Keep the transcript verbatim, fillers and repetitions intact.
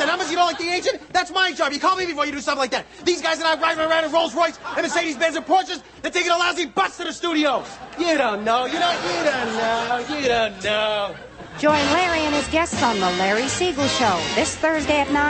And how much you don't like the agent? That's my job. You call me before you do something like that. These guys and I riding around in Rolls Royce and Mercedes-Benz and Porsches, they're taking a lousy bus to the studios. You don't know. You don't, you don't know. You don't know. Join Larry and his guests on The Larry Siegel Show this Thursday at nine.